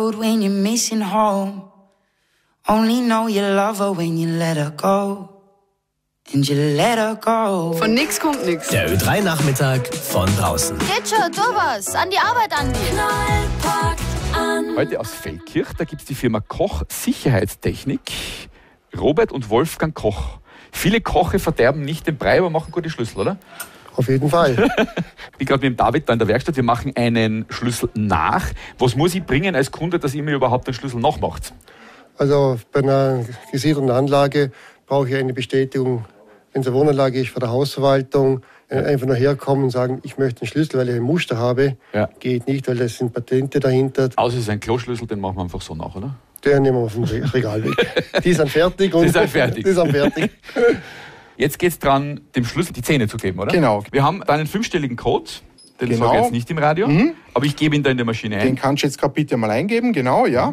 road when you're missing home. Only know you love her when you let her go. And you let her go. Von nix kommt nix. Der Ö3-Nachmittag von draußen. Geht schon, tu was. An die Arbeit, Andi. Knall packt an. Heute aus Feldkirch, da gibt es die Firma Koch Sicherheitstechnik. Robert und Wolfgang Koch. Viele Koche verderben nicht den Brei, aber machen gute Schlüssel, oder? Auf jeden Fall. Ich bin gerade mit dem David da in der Werkstatt. Wir machen einen Schlüssel nach. Was muss ich bringen als Kunde, dass ihr mir überhaupt den Schlüssel nachmacht? Also bei einer gesiedelten Anlage brauche ich eine Bestätigung, wenn es eine Wohnanlage ist, von der Hausverwaltung. Einfach nur herkommen und sagen, ich möchte einen Schlüssel, weil ich ein Muster habe. Ja. Geht nicht, weil das sind Patente dahinter. Außer es ist ein Kloschlüssel, den machen wir einfach so nach, oder? Den nehmen wir vom Regal weg. Die sind fertig. Die sind fertig. Die sind fertig. Jetzt geht es daran, dem Schlüssel die Zähne zu geben, oder? Genau. Wir haben da einen 5-stelligen Code. Den Genau. sage ich jetzt nicht im Radio, aber ich gebe ihn da in der Maschine ein. Den kannst du jetzt gerade bitte mal eingeben, genau, ja.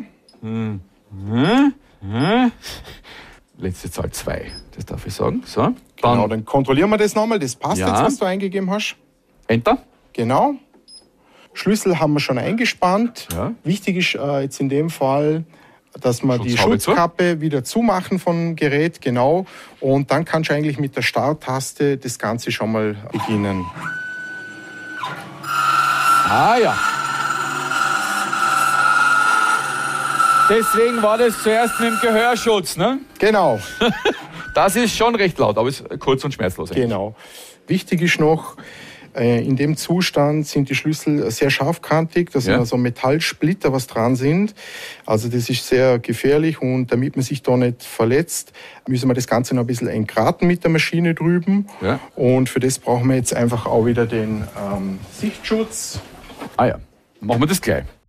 Letzte Zahl 2, das darf ich sagen. So, Genau, dann kontrollieren wir das nochmal. Das passt Ja. jetzt, was du eingegeben hast. Enter. Genau. Schlüssel haben wir schon eingespannt. Ja. Wichtig ist jetzt in dem Fall, dass wir die Schutzhaube zu. Schutzkappe wieder zumachen vom Gerät, genau. Und dann kannst du eigentlich mit der Starttaste das Ganze schon mal beginnen. Ah ja. Deswegen war das zuerst mit dem Gehörschutz, ne? Genau, Das ist schon recht laut, aber ist kurz und schmerzlos. eigentlich. genau. Wichtig ist noch, in dem Zustand sind die Schlüssel sehr scharfkantig. Da sind Ja. also Metallsplitter, was dran sind. Also das ist sehr gefährlich und damit man sich da nicht verletzt, müssen wir das Ganze noch ein bisschen entgraten mit der Maschine drüben. Ja. Und für das brauchen wir jetzt einfach auch wieder den Sichtschutz. Ah ja, machen wir das gleich.